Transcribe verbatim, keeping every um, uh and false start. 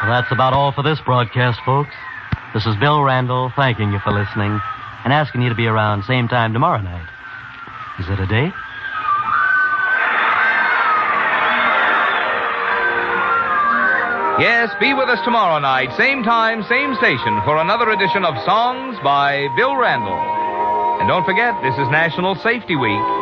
Well, that's about all for this broadcast, folks. This is Bill Randall thanking you for listening and asking you to be around same time tomorrow night. Is it a date? Yes, be with us tomorrow night, same time, same station, for another edition of Songs by Bill Randall. And don't forget, this is National Safety Week.